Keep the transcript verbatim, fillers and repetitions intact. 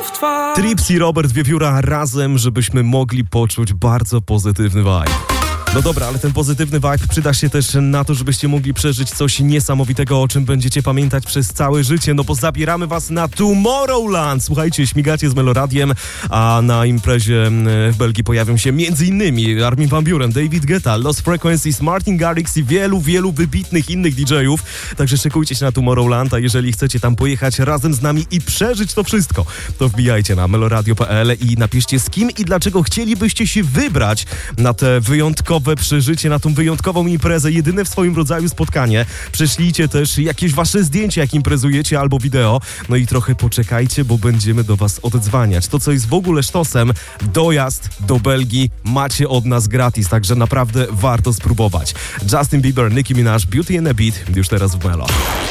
w twarz. Trips i Robert Wiewióra razem, żebyśmy mogli poczuć bardzo pozytywny vibe. No dobra, ale ten pozytywny vibe przyda się też na to, żebyście mogli przeżyć coś niesamowitego, o czym będziecie pamiętać przez całe życie, no bo zabieramy was na Tomorrowland. Słuchajcie, śmigacie z Meloradiem, a na imprezie w Belgii pojawią się m.in. Armin van Buuren, David Guetta, Lost Frequencies, Martin Garrix i wielu, wielu wybitnych innych didżejów. Także szykujcie się na Tomorrowland, a jeżeli chcecie tam pojechać razem z nami i przeżyć to wszystko, to wbijajcie na meloradio kropka p l i napiszcie, z kim i dlaczego chcielibyście się wybrać na te wyjątkowe przeżycie, na tą wyjątkową imprezę, jedyne w swoim rodzaju spotkanie. Prześlijcie też jakieś wasze zdjęcia, jak imprezujecie, albo wideo. No i trochę poczekajcie, bo będziemy do was oddzwaniać. To, co jest w ogóle sztosem, dojazd do Belgii macie od nas gratis, także naprawdę warto spróbować. Justin Bieber, Nicki Minaj, Beauty and a Beat, już teraz w Melo.